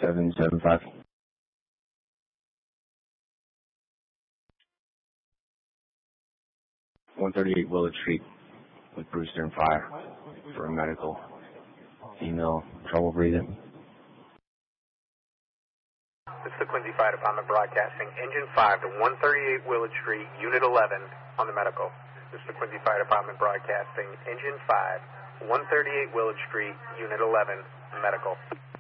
775. 138 Willard Street with Brewster and Fire for a medical. Female, trouble breathing. This is the Quincy Fire Department broadcasting. Engine 5 to 138 Willard Street, Unit 11 on the medical. This is the Quincy Fire Department broadcasting. Engine 5, 138 Willard Street, Unit 11, medical.